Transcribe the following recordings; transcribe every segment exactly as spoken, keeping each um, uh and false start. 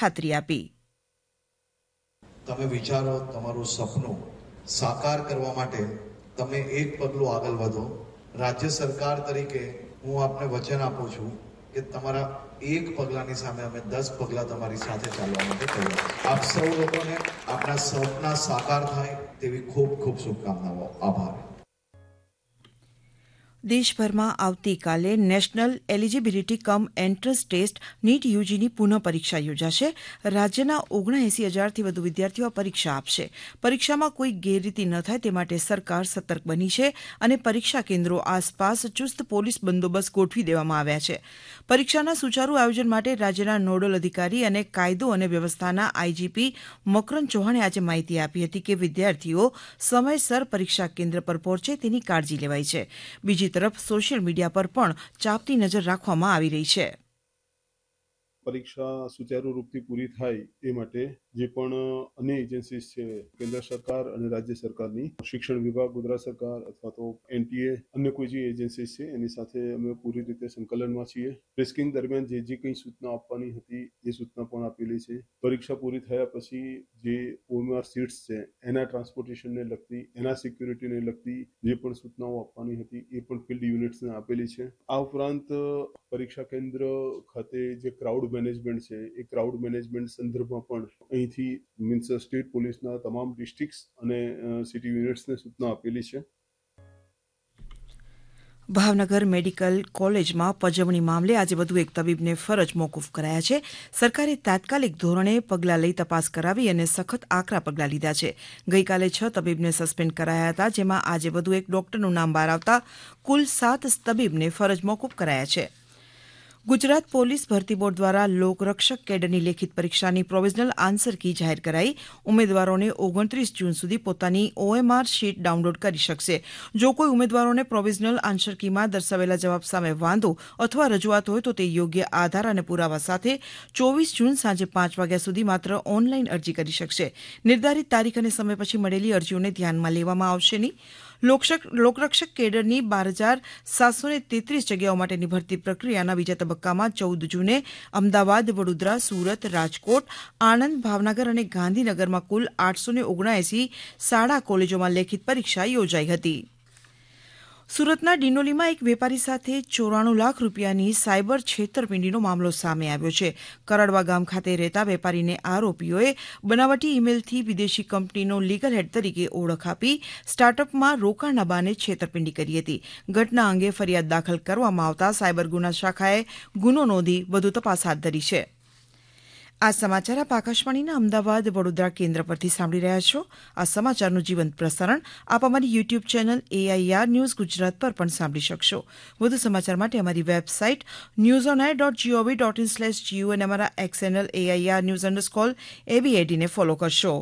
ખાતરી આપી. તમે વિચારો, તમારું સપનું સાકાર કરવા માટે તમે એક પગલું આગળ વધો. રાજ્ય સરકાર તરીકે હું આપને વચન આપું છું કે તમારા એક પગલાની સામે અમે દસ પગલા તમારી સાથે ચાલવા માટે તૈયાર. આપ સૌ લોકોને આપના સપના સાકાર થાય તેવી ખૂબ ખૂબ શુભકામનાઓ. આભાર. દેશભરમાં આવતીકાલે નેશનલ એલિજિબિલિટી કમ એન્ટ્રન્સ ટેસ્ટ નીટ યુજીની પુનઃ પરીક્ષા યોજાશે. રાજ્યના ઓગણએસી હજારથી વધુ વિદ્યાર્થીઓ આ પરીક્ષા આપશે. પરીક્ષામાં કોઈ ગેરરીતિ ન થાય તે માટે સરકાર સતર્ક બની છે અને પરીક્ષા કેન્દ્રો આસપાસ ચુસ્ત પોલીસ બંદોબસ્ત ગોઠવી દેવામાં આવ્યા છે. પરીક્ષાના સુચારુ આયોજન માટે રાજ્યના નોડલ અધિકારી અને કાયદો અને વ્યવસ્થાના આઈજીપી મકરંદ ચૌહાણે આજે માહિતી આપી હતી કે વિદ્યાર્થીઓ સમયસર પરીક્ષા કેન્દ્ર પર પહોંચે તેની કાળજી લેવાઈ છે. બીજી તરફ સોશિયલ મીડિયા પર પણ ચાંપતી નજર રાખવામાં આવી રહી છે. પરીક્ષા સુચારુ રૂપથી પૂરી થાય એ માટે જે પણ અન્ય એજન્સીસ છે, કેન્દ્ર સરકાર અને રાજ્ય સરકારની, શિક્ષણ વિભાગ, ગુજરાત સરકાર અથવા તો એનટીએ, અન્ય કોઈ જે એજન્સીસ છે એની સાથે અમે પૂરી રીતે સંકલનમાં છીએ. ટેસ્ટિંગ દરમિયાન જે જે કંઈ સૂચના આપવાની હતી એ સૂચના પણ આપેલી છે. પરીક્ષા પૂરી થયા પછી જે ઓએમઆર સીટ્સ છે એના ટ્રાન્સપોર્ટેશનને લગતી, એના સિક્યુરિટીને લગતી જે પણ સૂચનાઓ આપવાની હતી એ પણ ફિલ્ડ યુનિટ્સને આપેલી છે. આ ઉપરાંત પરીક્ષા કેન્દ્ર ખાતે જે ક્રાઉડ મેનેજમેન્ટ છે એ ક્રાઉડ મેનેજમેન્ટ સંદર્ભમાં પણ અહીંથી મીન્સ સ્ટેટ પોલીસના તમામ ડિસ્ટ્રિક્ટ અને સિટી યુનિટ્સને સૂચના આપેલી છે. ભાવનગર મેડિકલ કોલેજમાં પજવણી મામલે આજે વધુ એક તબીબને ફરજ મોકૂફ કરાયા છે. સરકારે તાત્કાલિક ધોરણે પગલાં લઈ તપાસ કરાવી અને સખત આકરા પગલાં લીધા છે. ગઈકાલે છ તબીબને સસ્પેન્ડ કરાયા હતા, જેમાં આજે વધુ એક ડોક્ટરનું નામ બહાર આવતા કુલ સાત તબીબને ફરજ મોકૂફ કરાયા છે. ગુજરાત પોલીસ ભરતી બોર્ડ દ્વારા લોકરક્ષક કેડરની લેખિત પરીક્ષાની પ્રોવિઝનલ આન્સર કી જાહેર કરાઈ. ઉમેદવારોને ઓગણત્રીસ જૂન સુધી પોતાની ઓએમઆર શીટ ડાઉનલોડ કરી શકશે. જો કોઈ ઉમેદવારોને પ્રોવિઝનલ આન્સર કીમાં દર્શાવેલા જવાબ સામે વાંધો અથવા રજૂઆત હોય તો તે યોગ્ય આધાર અને પુરાવા સાથે ચોવીસ જૂન સાંજે પાંચ વાગ્યા સુધી માત્ર ઓનલાઈન અરજી કરી શકશે. નિર્ધારિત તારીખ અને સમય પછી મળેલી અરજીઓને ધ્યાનમાં લેવામાં આવશે નહીં. લોકરક્ષક કેડરની બાર હજાર સાતસો ને તેત્રીસ જગ્યાઓ માટેની ભરતી પ્રક્રિયાના બીજા તબક્કામાં ચૌદ જૂને અમદાવાદ, વડોદરા, સુરત, રાજકોટ, આણંદ, ભાવનગર અને ગાંધીનગરમાં કુલ આઠસો ને ઓગણએસી શાળા કોલેજોમાં લેખિત પરીક્ષા યોજાઈ હતી. સુરતના ડિંડોલીમાં એક વેપારી સાથે ચોરાણું લાખ રૂપિયાની સાયબર છેતરપિંડીનો મામલો સામે આવ્યો છે. કરડવા ગામ ખાતે રહેતા વેપારીને આરોપીઓએ બનાવટી ઇમેલથી વિદેશી કંપનીનો લીગલ હેડ તરીકે ઓળખ આપી સ્ટાર્ટઅપમાં રોકાણના બહાને છેતરપિંડી કરી હતી. ઘટના અંગે ફરિયાદ દાખલ કરવામાં આવતા સાયબર ગુના શાખાએ ગુનો નોંધી વધુ તપાસ હાથ ધરી છે. આ સમાચાર આપ આકાશવાણીના અમદાવાદ વડોદરા કેન્દ્ર પરથી સાંભળી રહ્યા છો. આ સમાચારનું જીવંત પ્રસારણ આપ અમારી YouTube channel AIR news Gujarat પર પણ સાંભળી શકશો. વધુ સમાચાર માટે અમારી website news on air dot GOV dot in slash GU અને અમારા x channel AIR news underscore એબીએડીને follow કરશો.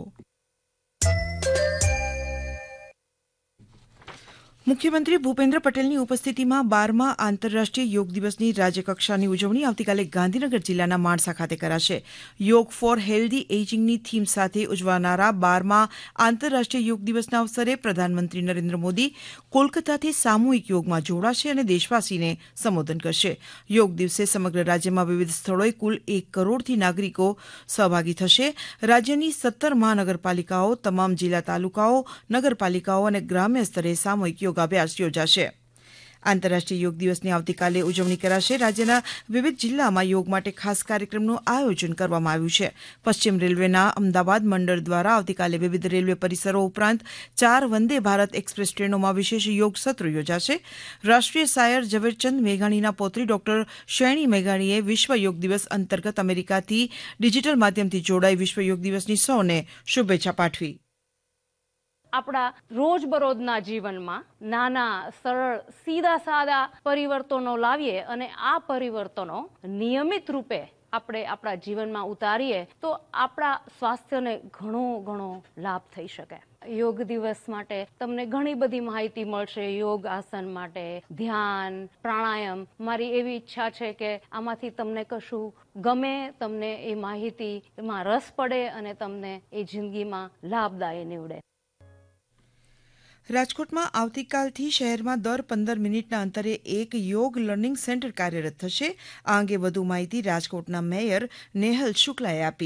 મુખ્યમંત્રી ભૂપેન્દ્ર પટેલની ઉપસ્થિતિમાં બારમા આંતરરાષ્ટ્રીય યોગ દિવસની રાજ્યકક્ષાની ઉજવણી આવતીકાલે ગાંધીનગર જિલ્લાના માણસા ખાતે કરાશે. યોગ ફોર હેલ્ધી એજિંગની થીમ સાથે ઉજવાનારા બારમા આંતરરાષ્ટ્રીય યોગ દિવસના અવસરે પ્રધાનમંત્રી નરેન્દ્ર મોદી કોલકાતાથી સામૂહિક યોગમાં જોડાશે અને દેશવાસીને સંબોધન કરશે. યોગ દિવસે સમગ્ર રાજ્યમાં વિવિધ સ્થળોએ કુલ એક કરોડથી નાગરિકો સહભાગી થશે. રાજ્યની સત્તર મહાનગરપાલિકાઓ, તમામ જિલ્લા તાલુકાઓ, નગરપાલિકાઓ અને ગ્રામ્ય સ્તરે સામૂહિક યોગ અભ્યાસ યોજાશે. આંતરરાષ્ટ્રીય યોગ દિવસની આવતીકાલે ઉજવણી કરાશે. રાજ્યના વિવિધ જિલ્લામાં યોગ માટે ખાસ કાર્યક્રમનું આયોજન કરવામાં આવ્યું છે. પશ્ચિમ રેલવેના અમદાવાદ મંડળ દ્વારા આવતીકાલે વિવિધ રેલવે પરિસરો ઉપરાંત ચાર વંદે ભારત એક્સપ્રેસ ટ્રેનોમાં વિશેષ યોગ સત્ર યોજાશે. રાષ્ટ્રીય શાયર ઝવેરચંદ મેઘાણીના પૌત્રી ડોક્ટર શેણી મેઘાણીએ વિશ્વ યોગ દિવસ અંતર્ગત અમેરિકાથી ડિજિટલ માધ્યમથી જોડાઈ વિશ્વ યોગ દિવસની સૌને શુભેચ્છા પાઠવી. આપણા રોજબરોજના જીવનમાં નાના, સરળ, સીધા સાદા પરિવર્તનો લાવીએ અને આ પરિવર્તનો નિયમિત રૂપે આપણે આપણા જીવનમાં ઉતારીએ તો આપણા સ્વાસ્થ્યને ઘણો ઘણો લાભ થઈ શકે. યોગ દિવસ માટે તમને ઘણી બધી માહિતી મળશે. યોગ આસન માટે, ધ્યાન, પ્રાણાયામ. મારી એવી ઈચ્છા છે કે આમાંથી તમને કશું ગમે, તમને એ માહિતીમાં રસ પડે અને તમને એ જિંદગીમાં લાભદાયી નીવડે. રાજકોટમાં આવતીકાલથી શહેરમાં દર પંદર મિનિટના અંતરે એક યોગ લર્નિંગ સેન્ટર કાર્યરત થશે. આ અંગે વધુ માહિતી રાજકોટના મેયર નેહલ શુક્લાએ આપી.